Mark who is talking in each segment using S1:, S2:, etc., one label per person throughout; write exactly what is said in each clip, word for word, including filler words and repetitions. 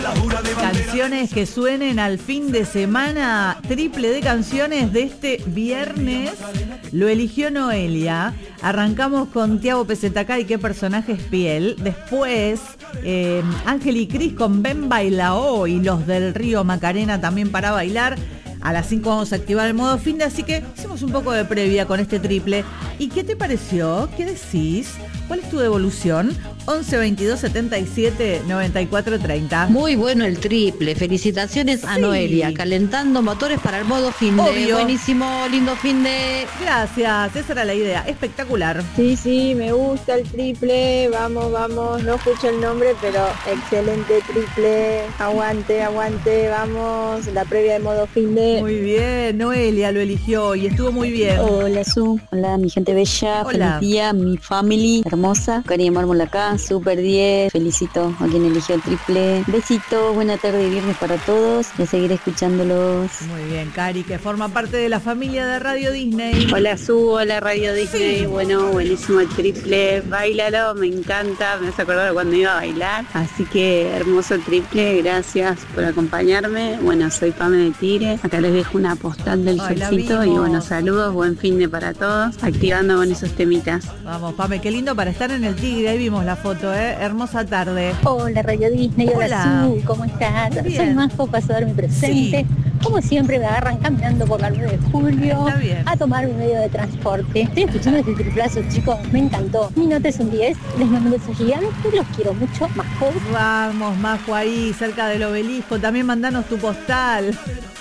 S1: Canciones que suenen al fin de semana, triple de canciones de este viernes. Lo eligió Noelia. Arrancamos con Tiago Pesetacá y Qué personaje es Piel. Después eh, Ángel y Cris con Ven Bailao y Los del Río Macarena también para bailar. A las cinco vamos a activar el modo fin de, así que hicimos un poco de previa con este triple. ¿Y qué te pareció? ¿Qué decís? ¿Cuál es tu devolución? once veintidós setenta y siete noventa y cuatro treinta.
S2: Muy bueno el triple. Felicitaciones a sí. Noelia, calentando motores para el modo fin de.
S1: Obvio.
S2: Buenísimo, lindo fin de.
S1: Gracias, esa era la idea. Espectacular.
S3: Sí, sí, me gusta el triple. Vamos, vamos. No escucho el nombre, pero excelente triple. Aguante, aguante. Vamos. La previa de modo fin de.
S1: Muy bien, Noelia lo eligió y estuvo muy bien.
S4: Hola, Su. Hola, mi gente bella.
S1: Hola.
S4: Feliz día, mi family hermosa. Cariño Mármol acá. Super diez, felicito a quien eligió el triple. Besitos, buena tarde y viernes para todos y a seguir escuchándolos.
S1: Muy bien, Cari, que forma parte de la familia de Radio Disney.
S5: Hola Su, hola Radio Disney.
S1: Sí.
S5: Bueno, buenísimo el triple, bailalo, me encanta, me hace acordar cuando iba a bailar, así que hermoso el triple, gracias por acompañarme. Bueno, soy Pame de Tigre, acá les dejo una postal del
S1: Ay, la
S5: solcito y
S1: vimos.
S5: bueno, saludos, buen fin de para todos, activando con esos temitas.
S1: Vamos, Pame, qué lindo para estar en el Tigre, ahí vimos la foto, ¿eh? Hermosa tarde.
S6: Hola Radio Disney, hola,
S1: Hola.
S6: Su, ¿cómo estás?
S1: Bien.
S6: Soy Majo, paso a dar mi presente.
S1: Sí.
S6: Como siempre me agarran caminando por la nueve de julio
S1: Está bien.
S6: a tomar un medio de transporte. Estoy escuchando este triplazo, chicos, me encantó. Mi nota es un diez, les mando un beso gigante, los quiero mucho, Majo.
S1: Vamos, Majo, ahí, cerca del obelisco. También mandanos tu postal.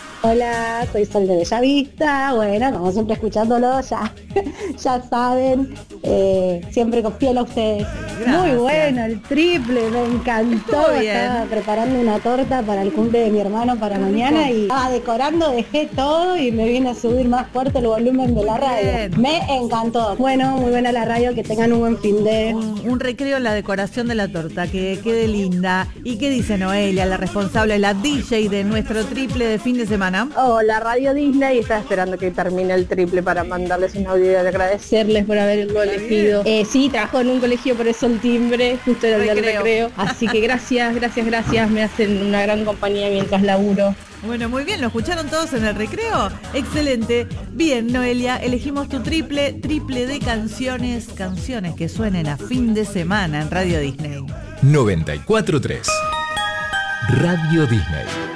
S7: Hola, soy Sol de Bellavista, bueno, como siempre escuchándolo, ya, ya saben, eh, siempre con fiel a ustedes.
S1: Gracias.
S7: Muy bueno, el triple, me encantó,
S1: Muy bien.
S7: estaba preparando una torta para el cumple de mi hermano para
S1: Qué
S7: mañana
S1: rico.
S7: y estaba decorando, dejé todo y me vine a subir más fuerte el volumen de la
S1: Muy
S7: radio.
S1: bien.
S7: Me encantó. Bueno, muy buena la radio, que tengan un buen fin de...
S1: Un, un recreo en la decoración de la torta, que quede linda. ¿Y qué dice Noelia, la responsable, la D J de nuestro triple de fin de semana?
S3: Hola Radio Disney, estaba esperando que termine el triple para mandarles un audio y agradecerles por haberlo
S1: Está
S3: elegido. Eh, sí, trabajo en un colegio, por eso el timbre, justo era el del
S1: Recreo.
S3: recreo. Así que gracias, gracias, gracias, me hacen una gran compañía mientras laburo.
S1: Bueno, muy bien, ¿lo escucharon todos en el recreo? Excelente. Bien, Noelia, elegimos tu triple, triple de canciones, canciones que suenen a fin de semana en Radio Disney.
S8: noventa y cuatro punto tres Radio Disney.